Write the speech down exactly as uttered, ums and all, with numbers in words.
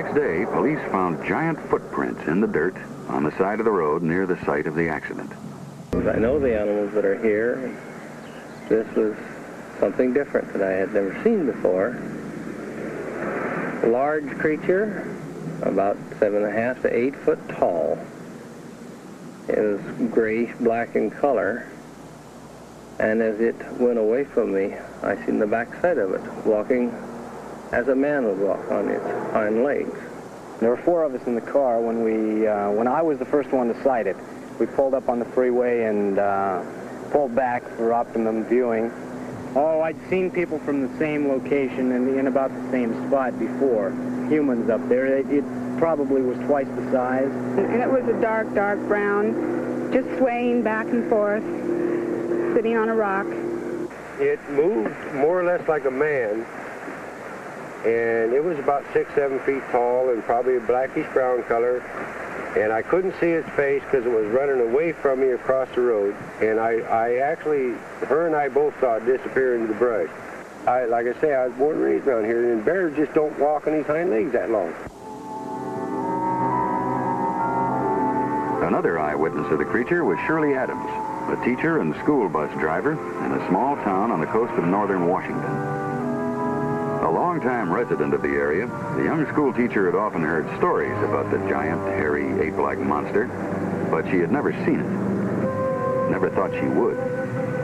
next day, police found giant footprints in the dirt on the side of the road near the site of the accident. I know the animals that are here. This was something different that I had never seen before. A large creature, about seven and a half to eight foot tall. It was grayish black in color. And as it went away from me, I seen the backside of it, walking as a man would walk on its hind legs. There were four of us in the car when we, uh, when I was the first one to sight it. We pulled up on the freeway and uh, pulled back for optimum viewing. Oh, I'd seen people from the same location and in about the same spot before. Humans up there. It, it probably was twice the size. And it was a dark, dark brown, just swaying back and forth, sitting on a rock. It moved more or less like a man, and it was about six, seven feet tall and probably a blackish brown color. And I couldn't see its face because it was running away from me across the road. And I, I actually, her and I both saw it disappear into the brush. I, like I say, I was born and raised around here, and bears just don't walk on these hind legs that long. Another eyewitness of the creature was Shirley Adams, a teacher and school bus driver in a small town on the coast of northern Washington. A longtime resident of the area, the young school teacher had often heard stories about the giant, hairy, ape-like monster, but she had never seen it. Never thought she would.